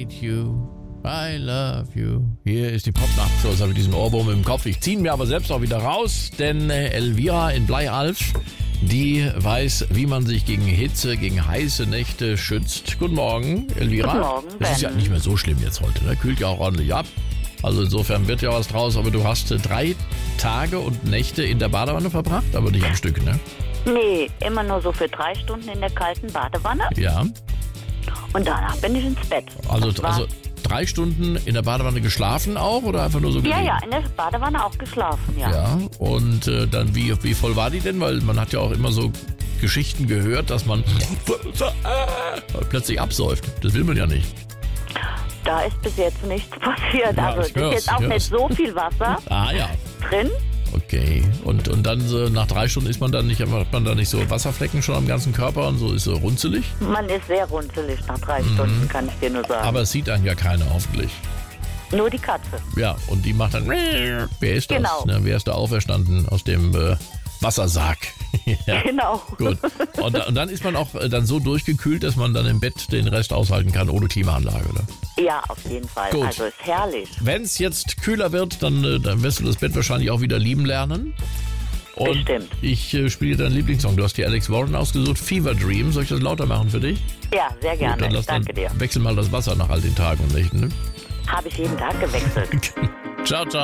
hate you, I love you. Hier ist die Popnacht, so ist mit diesem Ohrwurm im Kopf. Ich ziehe ihn mir aber selbst auch wieder raus, denn Elvira in Bleialf, die weiß, wie man sich gegen Hitze, gegen heiße Nächte schützt. Guten Morgen, Elvira. Guten Morgen, Ben. Das ist ja nicht mehr so schlimm jetzt heute, ne? Kühlt ja auch ordentlich ab. Also insofern wird ja was draus, aber du hast 3 Tage und Nächte in der Badewanne verbracht, aber nicht am Stück, ne? Nee, immer nur so für 3 Stunden in der kalten Badewanne Ja. und danach bin ich ins Bett. Also Das war- 3 Stunden in der Badewanne geschlafen auch oder einfach nur so gelegen? Ja, in der Badewanne auch geschlafen, ja. Ja, und dann wie voll war die denn? Weil man hat ja auch immer so Geschichten gehört, dass man plötzlich absäuft. Das will man ja nicht. Da ist bis jetzt nichts passiert. Ja, Also ich es ist hör's, jetzt auch ich nicht hör's. so viel Wasser Ah ja, drin. okay. Und dann so nach 3 Stunden hat man da nicht so Wasserflecken schon am ganzen Körper und so ist so runzelig? Man ist sehr runzelig nach 3 Stunden, kann ich dir nur sagen. Aber es sieht einen ja keiner hoffentlich. Nur die Katze. Ja, und die macht dann... Wer ist das? Genau. Ne, wer ist da auferstanden aus dem Wassersarg? Ja. Genau. Gut. Und dann ist man auch dann so durchgekühlt, dass man dann im Bett den Rest aushalten kann ohne Klimaanlage, oder? Ja, auf jeden Fall. Gut. Also ist herrlich. Wenn es jetzt kühler wird, dann wirst du das Bett wahrscheinlich auch wieder lieben lernen. Und Bestimmt. ich spiele deinen Lieblingssong. Du hast die Alex Warren ausgesucht, Fever Dream. Soll ich das lauter machen für dich? Ja, sehr gerne. Gut, dann Ich danke dir. Wechsel mal das Wasser nach all den Tagen und Nächten. Ne? Habe ich jeden Tag gewechselt. Ciao, ciao.